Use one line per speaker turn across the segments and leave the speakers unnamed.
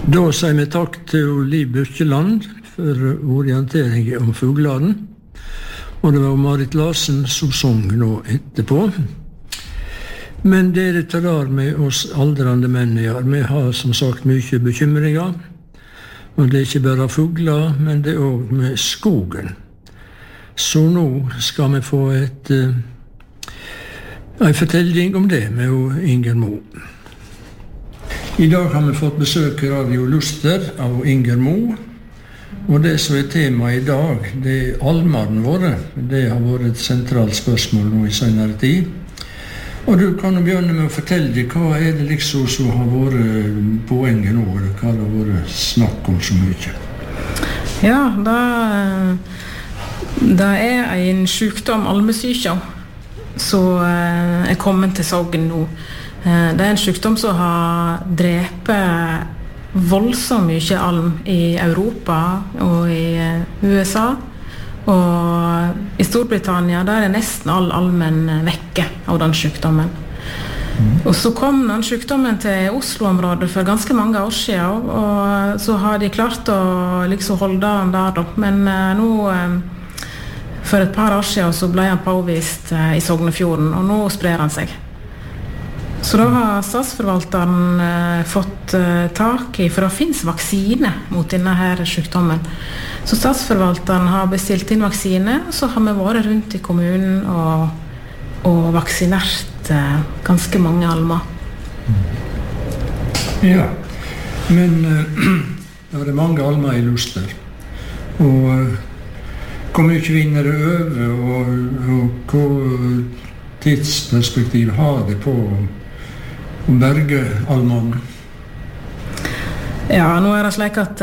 Da sier vi takk til Liv Birkeland for orientering om fuglene. Og det var Marit Larsen som sang nå etterpå. Men dere tar med oss aldrande menn i år. Vi har som sagt mye bekymringer. Og det er ikke bare fugler, men det er også med skogen. Så nå skal vi få en fortelling om det med Inger Mo. I dag har vi fått besøk i Radio Luster av Inger Mo. Og det som er tema i dag, det er almene våre. Det har vært et sentralt spørsmål nå i senere tid. Og du kan jo begynne med å fortelle deg, hva er det liksom som har vært poenget nå? Hva har det vært snakk om så mye?
Ja, det er en sykdom, almesyke, som er kommet til Sogn nå. Det er en sykdom som har drept voldsomt mye alm i Europa og i USA. Og i Storbritannia der er nesten all almen vekke av den sykdommen. Og så kom den sykdommen til Oslo-området for ganske mange år siden, og så har de klart å liksom holde den der. Men nå, for et par år siden, så ble han påvist i Sognefjorden, og nå sprer han seg. Så da har statsforvalteren fått tak i, for det finnes vaksine mot denne her sykdommen. Så statsforvalteren har bestilt inn vaksine, og så har vi vært rundt i kommunen og vaksinert ganske mange almer.
Ja, men det er mange almer i Luster. Og hvor mye vinner det over, og hva tidsperspektiv har det på å berge almene?
Ja, nå er det slik at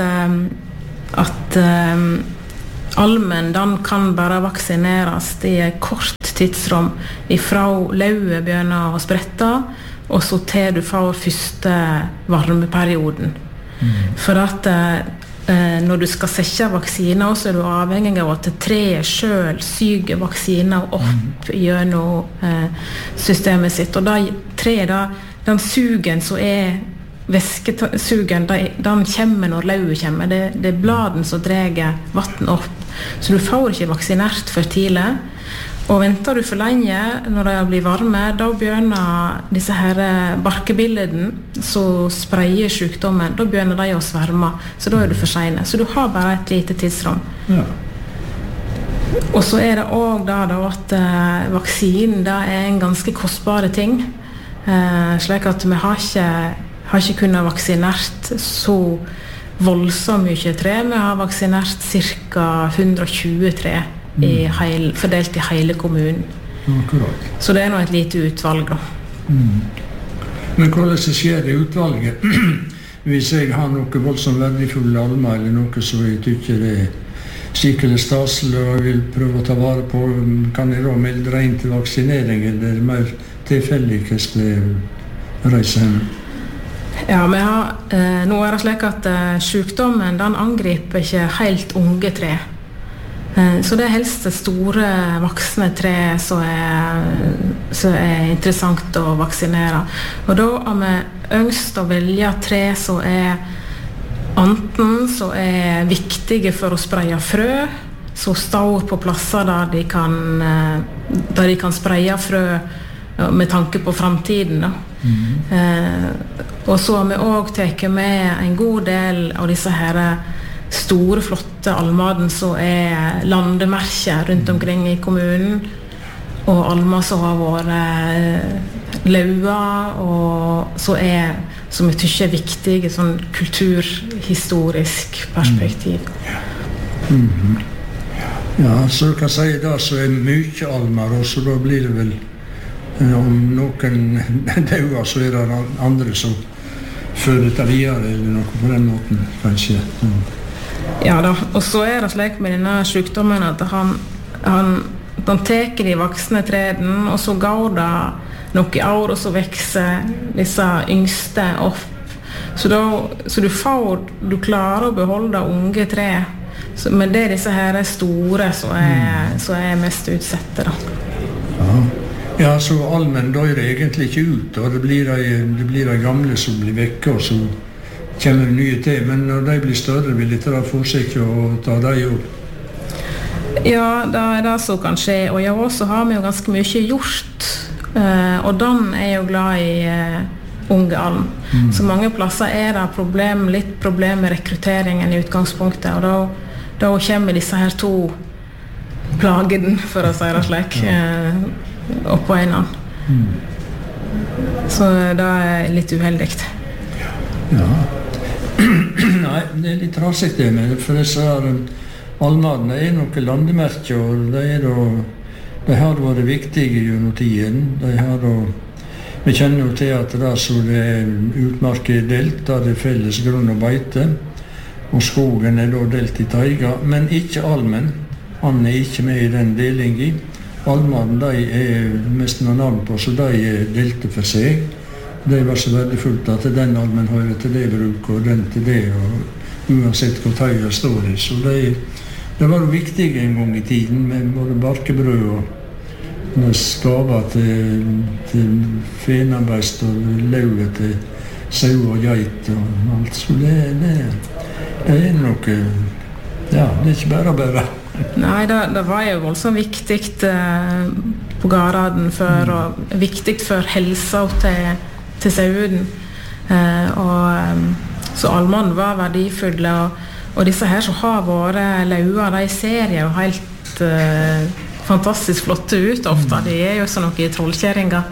almen, den kan bare vaksineres i et kort tidsrom ifra lauet begynner å sprette, og så til du får første varmeperioden. For at når du skal sette vaksiner, så er du avhengig av at treet selv syger vaksiner opp gjennom systemet sitt. Og den sugen som er væskesugen, den kommer når lauet kommer. Det er bladen som drar vatten opp. Så du får ikke vaksinert for tidlig. Og venter du for lenge, når det blir varme, da begynner disse her barkebilleden som spreier sykdommen, da begynner de å sverme, så da er du for sene. Så du har bare et lite tidsrom.
Ja.
Og så er det også da at vaksinen da er en ganske kostbare ting, slik at vi har ikke kunnet vaksinert så voldsomt mye tre. Vi har vaksinert ca. 120 tre. Fordelt i hele kommunen.
Akkurat.
Så det er nå et lite utvalg da.
Men hvordan skjer det utvalget? Hvis jeg har noe voldsomt verdifulle almer, eller noe som jeg tykker er skikkelig staselig og vil prøve å ta vare på, kan jeg da melde deg inn til vaksinering, eller er det mer tilfeldig hvordan det reiser hen?
Ja, nå er det slik at sykdommen, den angriper ikke helt unge tre. Så det er helst det store voksne tre som er interessant å vaksinere. Og da har vi ønsket å velge tre som er enten som er viktige for å spreie frø, som står på plasser der de kan spreie frø med tanke på fremtiden. Og så har vi også tatt med en god del av disse her store, flotte almaden som er landemerker rundt omkring i kommunen, og almer som har vært laua, og som jeg tykker er viktige sånn kulturhistorisk perspektiv.
Ja, så du kan si da så er mye almer, og så da blir det vel om noen dauer, så er det andre som fører det videre, eller noe på den måten, kanskje.
Ja da, og så er det slik med denne sykdommen at han teker de voksne treden, og så går det noen år, og så vekser disse yngste opp. Så du klarer å beholde unge tre, men det er disse her store som er mest utsette da.
Ja, så almen dør egentlig ikke ut, og det blir de gamle som blir vekke, og så kommer nye til, men når de blir større, vil de ta for seg å ta de opp?
Ja, det er det som kan skje, og i år så har vi jo ganske mye gjort, og Dan er jo glad i unge alm. Så mange plasser er det litt problem med rekrutteringen i utgangspunktet, og da kommer disse her to plagene, for å si det slik, oppå en annen. Så det er litt uheldig.
Ja. Nei, det er litt raskt det med, for disse almene er noen landemerker, og de har vært viktige gjennom tiden. Vi kjenner jo til at det er utmark delt, der det er felles grunn og beite, og skogen er da delt i taiga, men ikke almen. Han er ikke med i den delingen. Almene de er mest noen navn på, så de er delte for seg. Det var så verdifullt at den almen hører til det bruk, og den til det, og uansett hvor taiga står i. Så det var jo viktig en gang i tiden, med både barkebrød og skaver til fenarbeist og lauet til sau og geit og alt. Så det er noe, ja, det er ikke bare.
Nei, det var jo voldsomt viktig på Garaden før, og viktig for helsa til sauden. Så almene var verdifulle, og disse her som har vært laua, de ser jo helt fantastisk flotte ut ofte. De er jo sånn noen trollkjæringer.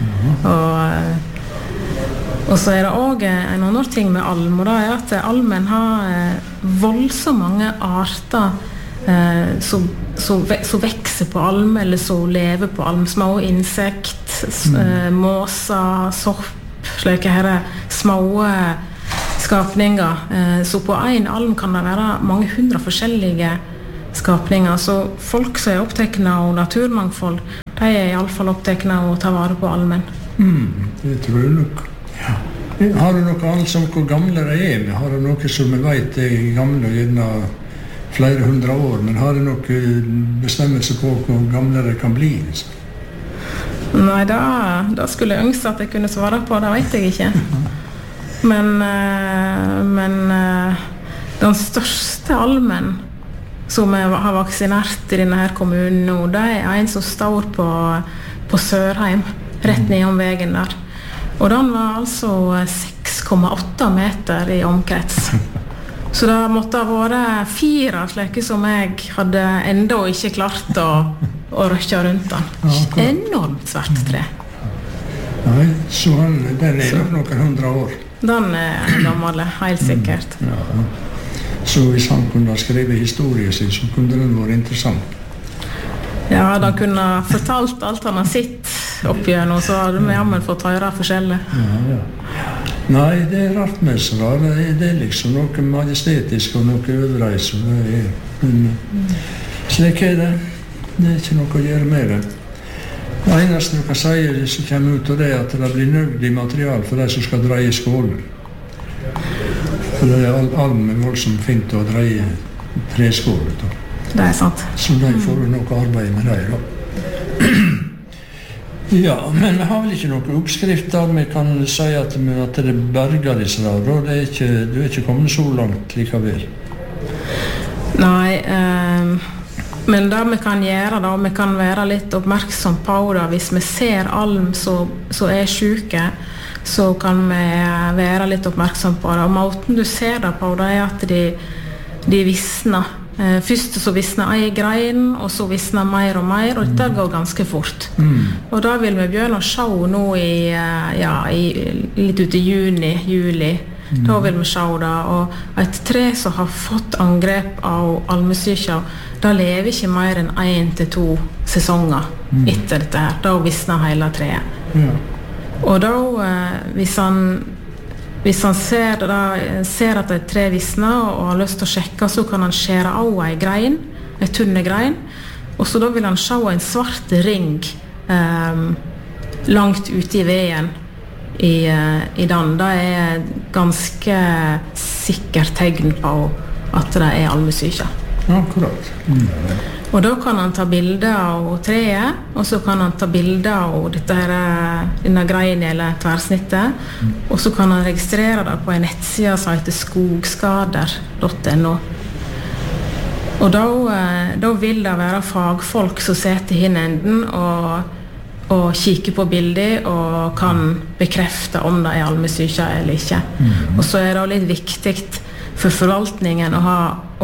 Og så er det også en annen ting med alm, og det er at almen har voldsomt mange arter som vekser på alm, eller som lever på alm. Små insekt, måser, sopp, slike her små skapninger. Så på en alm kan det være mange hundre forskjellige skapninger. Så folk som er opptatt av naturmangfold, de er i alle fall opptatt av å ta vare på almen.
Det tror jeg nok. Ja. Har du noe annet som hvor gamle de er med? Har du noe som vi vet er gamle og gjerne flere hundre år, men har du noen bestemmelse på hvor gamle det kan bli?
Nei, da skulle jeg ønske at jeg kunne svare på, det vet jeg ikke. Men den største almen som har vaksinert i denne her kommunen nå, det er en som står på Sørheim, rett nedom veien der. Og den var altså 6,8 meter i omkrets. Så det måtte ha vært 4 slike som jeg hadde enda ikke klart å røkke rundt den. Enormt svært tre.
Nei, så den er nok noen 100 år.
Den er gammel, helt sikkert.
Ja. Så hvis han kunne skrive historien sin, så kunne den vært interessant.
Ja, da kunne fortalt alt han har sett oppigjennom, så hadde vi jammen fått høre forskjellig.
Ja. Nei, det er rart med så det er liksom noe majestetisk og noe øvreis. Slik er det. Det er ikke noe å gjøre med det. Det eneste du kan si som kommer ut av det, at det blir nødvendig material for de som skal dreie skålen. For det er almen voldsomt fint å dreie treskålet.
Det er sant.
Så de får noe arbeid med det da. Ja, men vi har vel ikke noen oppskrift der vi kan si at det berger disse der, da? Du er ikke kommet så langt likevel?
Nei, men det vi kan gjøre da, vi kan være litt oppmerksom på det. Hvis vi ser alm som er syke, så kan vi være litt oppmerksom på det. Og måten du ser det på, det er at de visner. Først så visner en grein, og så visner mer og mer, og dette går ganske fort. Og da vil vi begynne å se nå litt ut i juli. Da vil vi se det, og et tre som har fått angrep av almesyke, da lever ikke mer enn 1 til 2 sesonger etter dette her. Da visner hele treet. Og da, hvis han ser at et tre visner og har lyst til å sjekke, så kan han skjære av en grein, en tunne grein, og så da vil han se en svart ring langt ute i veien i den. Det er ganske sikkert tegn på at det er almesyke.
Akkurat.
Og da kan han ta bilder av treet, og så kan han ta bilder av denne greien eller tverrsnittet, og så kan han registrere det på en nettside som heter skogskader.no. Og da vil det være fagfolk som sitter i enden og kikker på bildet og kan bekrefte om det almesyke eller ikke. Og så det litt viktig for forvaltningen å ha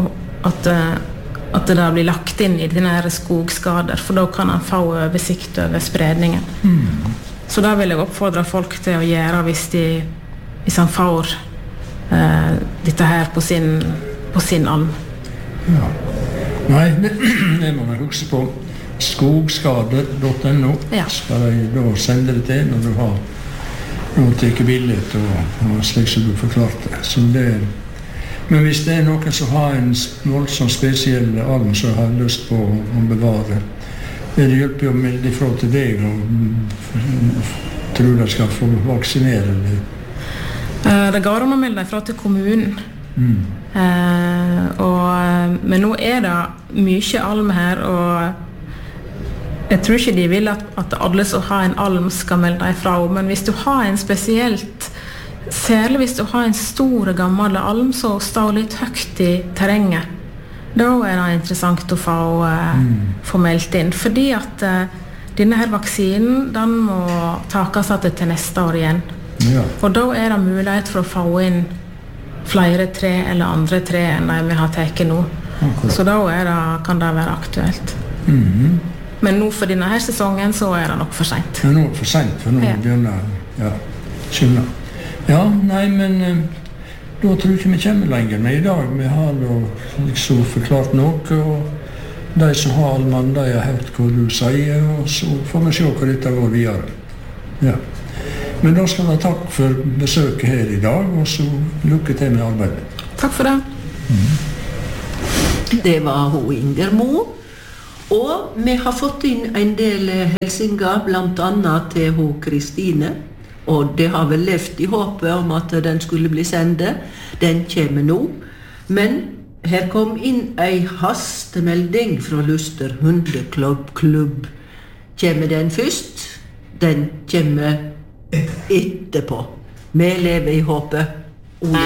at det blir lagt inn i denne skogskader, for da kan han få oversikt over spredningen. Så da vil jeg oppfordre folk til å gjøre hvis han får dette her på sin alm.
Ja. Nei, det må man huske på. Skogskader.no skal jeg da sende det til når du har tatt bildet og slik som du forklarte. Så men hvis det noen som har en voldsomt spesiell alm som har lyst på å bevare, det hjelper jo å melde ifra til deg og tror de skal få vaksinere det.
Det går an å melde ifra til kommunen. Men nå det mye alm her, og jeg tror ikke de vil at alle som har en alm skal melde ifra, men hvis du har en spesielt, særlig hvis du har en stor gammel alm som står litt høyt i terrenget, da det interessant å få meldt inn, fordi at denne her vaksinen, den må takes til neste år igjen. Og da det mulighet for å få inn flere tre eller andre tre enn de vi har tatt nå. Så da kan det være aktuelt. Men nå for denne her sesongen så det nok for sent.
Det nok for sent, for nå begynner skjønner. Ja, nei, men da tror jeg ikke vi kommer lenger. Men i dag vi har liksom forklart noe, og de som har allmann, de har hørt hva du sier, og så får vi se hva dette går videre. Ja. Men da skal jeg takk for besøket her i dag, og så lykke til med arbeidet.
Takk for det.
Det var hun Inger Mo, og vi har fått inn en del hilsener, blant annet til hun Kristine, og det har vel levd i håpet om at den skulle bli sendet. Den kommer nå. Men her kom inn en hastemelding fra Luster Hundeklubb. Kommer den først? Den kommer etterpå. Vi lever i håpet. Ole.